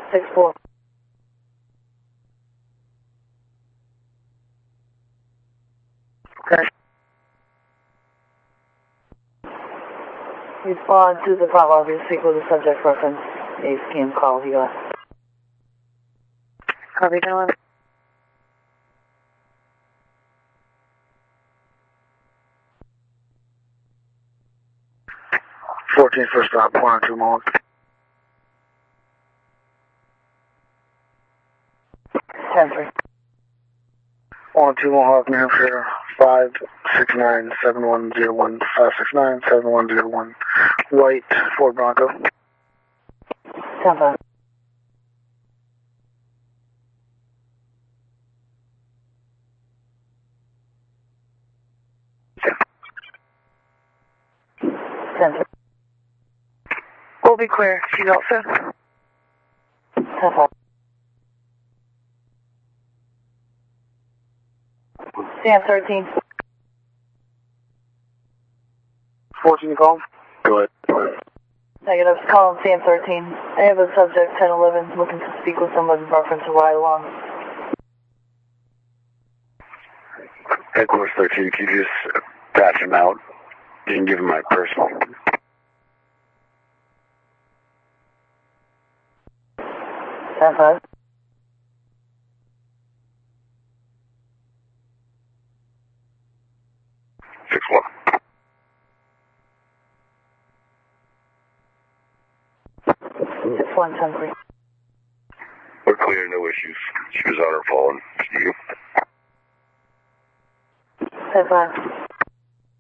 6-4. Okay. Respond to the Bravo, you speak with the subject reference. A scam call, US. Copy, Dylan. First stop, 102 Mohawk. 10-3. 102 Mohawk, New Hampshire, 569-7101, 569-7101, White, Ford Bronco. 10-5. We'll be clear. She's also. 10-5. Sam 13. 14 call. Go ahead. Negative. Call Sam 13. I have a subject 1011 looking to speak with someone in reference to ride along. Headquarters 13, can you just patch him out? You can give him my personal. 10-5. 6-1. 6-1, 10-3. We're clear, no issues. She was on her phone. You. 10-5.